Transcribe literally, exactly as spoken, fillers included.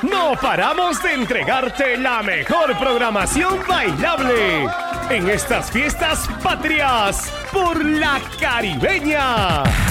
No paramos de entregarte la mejor programación bailable en estas fiestas patrias por la Caribeña.